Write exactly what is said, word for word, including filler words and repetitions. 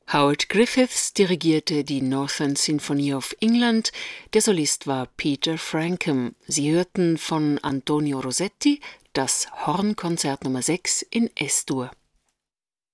Howard Griffiths dirigierte die Northern Symphony of England, der Solist war Peter Frampcombe. Sie hörten von Antonio Rosetti das Hornkonzert Nummer sechs in Es-Dur.